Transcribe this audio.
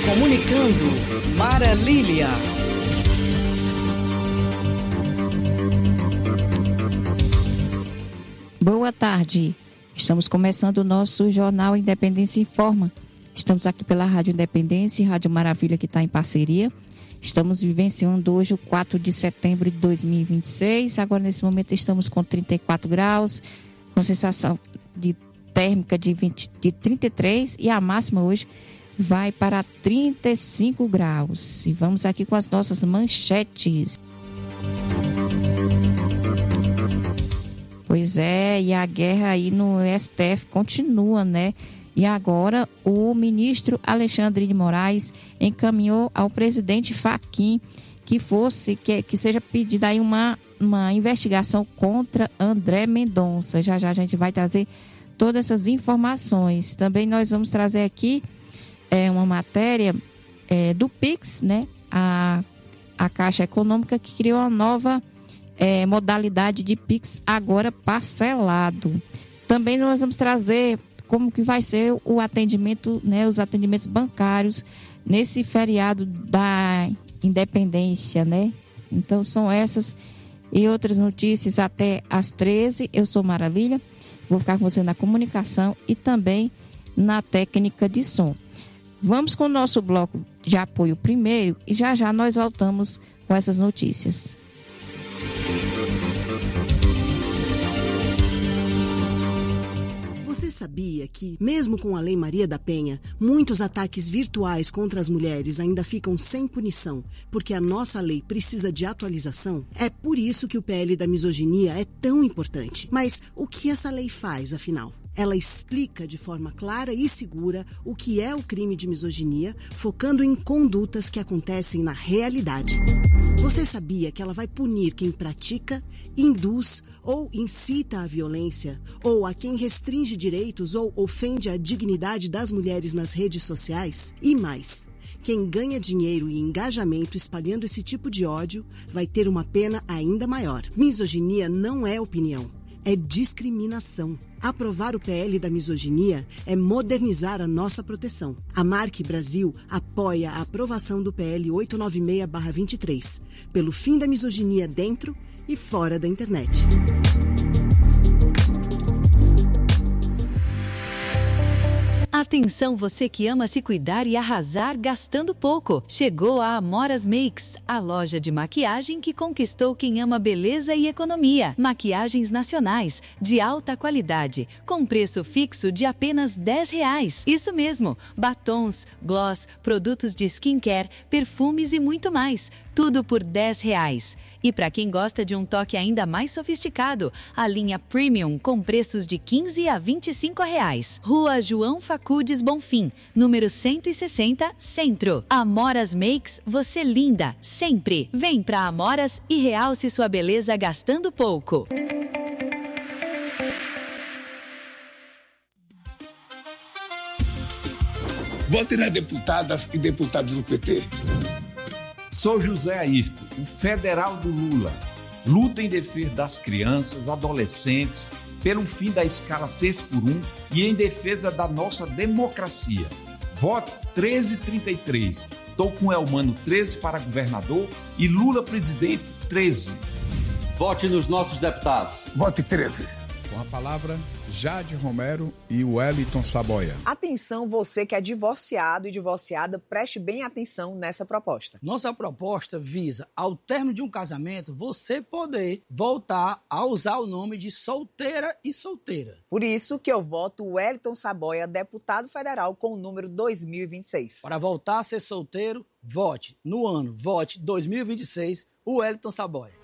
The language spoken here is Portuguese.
Comunicando, Mara Lília. Boa tarde. Estamos começando o nosso Jornal Independência Informa. Estamos aqui pela Rádio Independência e Rádio Maravilha, que está em parceria. Estamos vivenciando hoje o 4 de setembro de 2026. Agora, nesse momento, estamos com 34 graus, com sensação de térmica de 33 e a máxima hoje vai para 35 graus. E vamos aqui com as nossas manchetes. Pois é, e a guerra aí no STF continua, né? E agora o ministro Alexandre de Moraes encaminhou ao presidente Fachin que seja pedida aí uma investigação contra André Mendonça. Já já a gente vai trazer todas essas informações. Também nós vamos trazer aqui uma matéria do Pix, né? A Caixa Econômica que criou uma nova modalidade de Pix agora parcelado. Também nós vamos trazer como que vai ser o atendimento, né, os atendimentos bancários nesse feriado da Independência, né? Então são essas e outras notícias até às 13. Eu sou Maravilha, vou ficar com você na comunicação e também na técnica de som. Vamos com o nosso bloco de apoio primeiro e já já nós voltamos com essas notícias. Você sabia que, mesmo com a Lei Maria da Penha, muitos ataques virtuais contra as mulheres ainda ficam sem punição, porque a nossa lei precisa de atualização? É por isso que o PL da misoginia é tão importante. Mas o que essa lei faz, afinal? Ela explica de forma clara e segura o que é o crime de misoginia, focando em condutas que acontecem na realidade. Você sabia que ela vai punir quem pratica, induz ou incita à violência, ou a quem restringe direitos ou ofende a dignidade das mulheres nas redes sociais? E mais, quem ganha dinheiro e engajamento espalhando esse tipo de ódio vai ter uma pena ainda maior. Misoginia não é opinião, é discriminação. Aprovar o PL da misoginia é modernizar a nossa proteção. A Marque Brasil apoia a aprovação do PL 896/23, pelo fim da misoginia dentro e fora da internet. Atenção, você que ama se cuidar e arrasar gastando pouco. Chegou a Amoras Makes, a loja de maquiagem que conquistou quem ama beleza e economia. Maquiagens nacionais, de alta qualidade, com preço fixo de apenas R$10. Isso mesmo, batons, gloss, produtos de skincare, perfumes e muito mais. Tudo por R$10. E para quem gosta de um toque ainda mais sofisticado, a linha Premium com preços de R$15 a R$25. Rua João Facudes Bonfim, número 160, Centro. Amoras Makes, você linda, sempre. Vem pra Amoras e realce sua beleza gastando pouco. Vote nas deputadas e deputados do PT. Sou José Ayrton, o federal do Lula. Luta em defesa das crianças, adolescentes, pelo fim da escala 6x1 e em defesa da nossa democracia. Vote 1333. Estou com Elmano 13 para governador e Lula presidente 13. Vote nos nossos deputados. Vote 13. Com a palavra, Jade Romero e Wellington Saboia. Atenção, você que é divorciado e divorciada, preste bem atenção nessa proposta. Nossa proposta visa, ao término de um casamento, você poder voltar a usar o nome de solteira e solteira. Por isso que eu voto Wellington Saboia, deputado federal com o número 2026. Para voltar a ser solteiro, vote no ano, vote 2026, o Wellington Saboia.